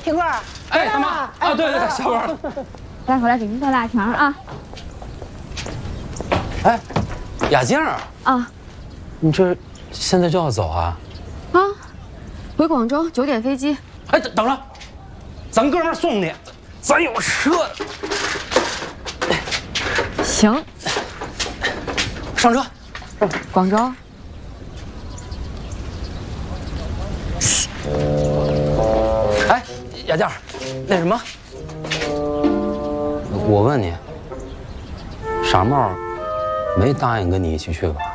铁棍儿， 哎，大妈啊，对对对，小宝， 待会儿来给您做腊肠啊。 哎，雅静啊， 你这现在就要走啊？ 啊，回广州9点飞机。 哎，等着，咱哥们儿送你，咱有车的。 行， 上车。 广州。 哎，雅静，那什么，我问你，傻帽没答应跟你一起去吧？